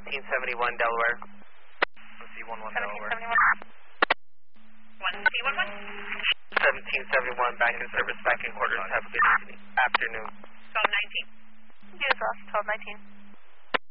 1771 Delaware. 1C11 Delaware. 1C11? 1771 back in service, back in quarters. Have a good evening. Afternoon. 1219. Use us, 1219.